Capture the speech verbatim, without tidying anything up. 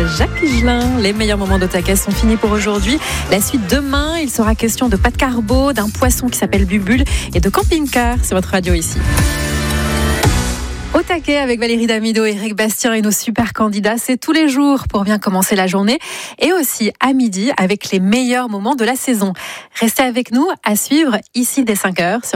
Jacques Higelin. Les meilleurs moments d'Au Taquet sont finis pour aujourd'hui. La suite demain, il sera question de pâte carbo, d'un poisson qui s'appelle Bubule et de camping-car. C'est votre radio ici. Au Taquet avec Valérie Damido, Éric Bastien et nos super candidats. C'est tous les jours pour bien commencer la journée. Et aussi à midi avec les meilleurs moments de la saison. Restez avec nous à suivre ici dès cinq heures sur